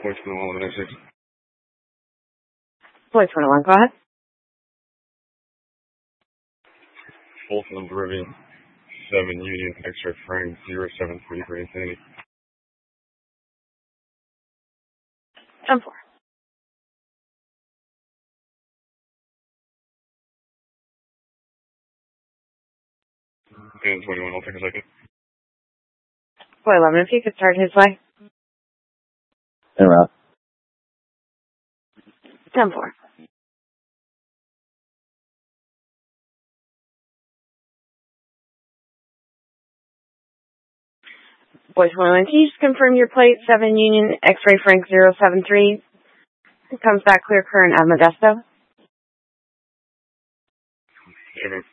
Voice 116. Voice 101, go ahead. Folsom Rivian 7 Union X-ray frame 073 for Infinity. 10-4. And 21, I'll take a second. Boy, 11, if you could start his way. En route. 10-4. Voice 101, can you just confirm your plate 7 Union X-ray Frank 073? It comes back clear current at Modesto. Sure.